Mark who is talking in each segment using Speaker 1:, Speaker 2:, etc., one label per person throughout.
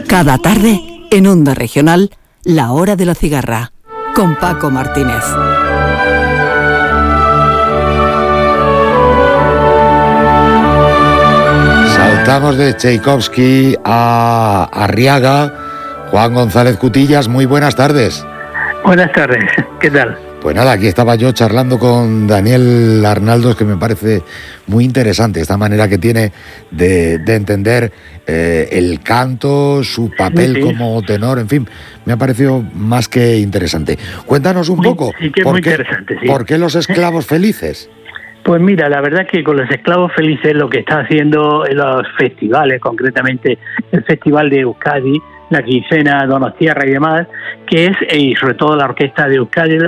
Speaker 1: Cada tarde, en Onda Regional, La Hora de la Cigarra, con Paco Martínez.
Speaker 2: Saltamos de Tchaikovsky a Arriaga. Juan González Cutillas, muy buenas tardes.
Speaker 3: Buenas tardes, ¿qué tal?
Speaker 2: Pues nada, aquí estaba yo charlando con Daniel Arnaldos, que me parece muy interesante esta manera que tiene de entender el canto, su papel como tenor, en fin, me ha parecido más que interesante. Cuéntanos un poco,
Speaker 3: sí, que es muy interesante, sí.
Speaker 2: ¿Por qué los esclavos felices?
Speaker 3: Pues mira, la verdad es que con los esclavos felices lo que está haciendo en los festivales, concretamente el Festival de Euskadi, la Quincena Donostiarra y demás, que es, y sobre todo la orquesta de Euskadi,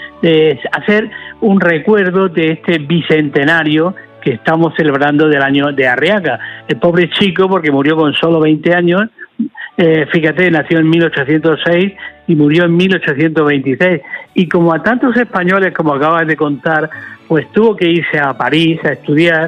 Speaker 3: es hacer un recuerdo de este bicentenario que estamos celebrando del año de Arriaga. El pobre chico, porque murió con solo 20 años, fíjate, nació en 1806 y murió en 1826. Y como a tantos españoles, como acabas de contar, pues tuvo que irse a París a estudiar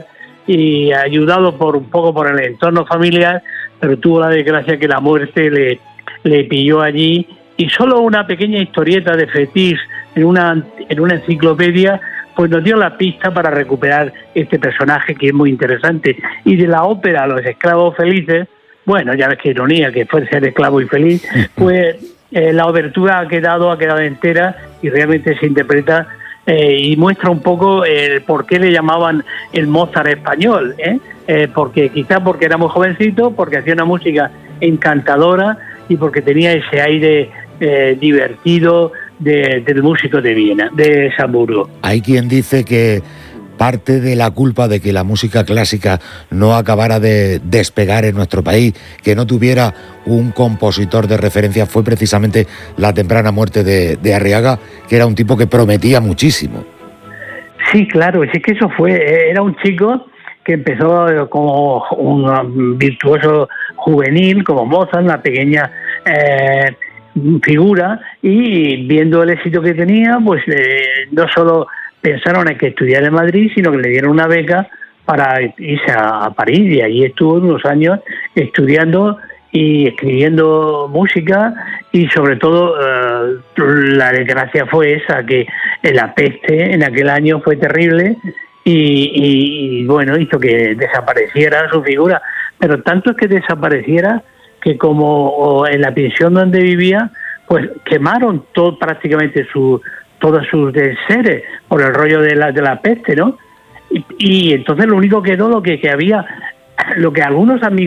Speaker 3: y ayudado un poco por el entorno familiar, pero tuvo la desgracia que la muerte le pilló allí. Y solo una pequeña historieta de Fetis en una enciclopedia pues nos dio la pista para recuperar este personaje que es muy interesante. Y de la ópera Los esclavos felices, bueno, ya ves qué ironía que fue ser esclavo y feliz, pues la obertura ha quedado entera y realmente se interpreta y muestra un poco el por qué le llamaban el Mozart español, porque quizás porque era muy jovencito, porque hacía una música encantadora y porque tenía ese aire divertido del músico de Viena, de Salzburgo.
Speaker 2: Hay quien dice que parte de la culpa de que la música clásica no acabara de despegar en nuestro país, que no tuviera un compositor de referencia, fue precisamente la temprana muerte de Arriaga, que era un tipo que prometía muchísimo.
Speaker 3: Sí, claro, es que eso fue, era un chico que empezó como un virtuoso juvenil, como Mozart, una pequeña figura, y viendo el éxito que tenía, pues no solo pensaron en que estudiara en Madrid, sino que le dieron una beca para irse a París, y allí estuvo unos años estudiando y escribiendo música, y sobre todo la desgracia fue esa, que la peste en aquel año fue terrible y bueno, hizo que desapareciera su figura, pero tanto es que desapareciera que como en la prisión donde vivía, pues quemaron prácticamente todos sus seres por el rollo de la peste, ¿no? Y entonces lo único que quedó, lo que había, lo que algunos amigos